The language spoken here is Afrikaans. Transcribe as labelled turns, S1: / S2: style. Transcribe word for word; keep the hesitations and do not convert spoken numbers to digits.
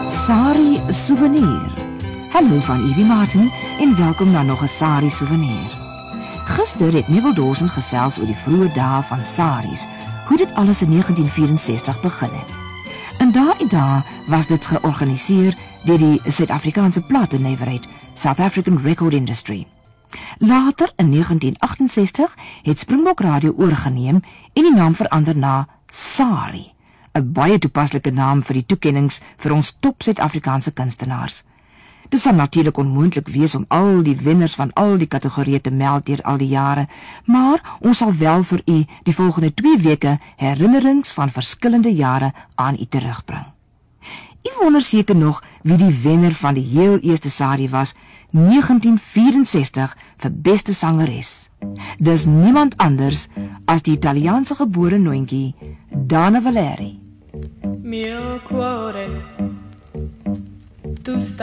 S1: Sari Souvenir. Hallo van Ivy Martin en welkom na nog 'n Sari Souvenir. Gister het Neville Dawson gesels oor die vroeë dae van saris, hoe dit alles in negentien vyf-en-sestig begin het. In daardie dae was dit georganiseer deur die Suid-Afrikaanse platennywerheid, South African Record Industry. Later, in negentien agt-en-sestig, het Springbok Radio oorgeneem en die naam verander na Sari, 'n baie toepaslike naam vir die toekennings vir ons top Suid-Afrikaanse kunstenaars. Dit sal natuurlik onmoontlik wees om al die wenners van al die kategorieë te meld deur al die jare, maar ons sal wel vir u die volgende twee weke herinnerings van verskillende jare aan u terugbring. U wonder seker nog wie die wenner van die heel eerste Sari was, negentien vyf-en-sestig, vir beste sangeres. Dis niemand anders as die Italiaanse gebore noontjie, Dana Valeri.
S2: Mio cuore, tu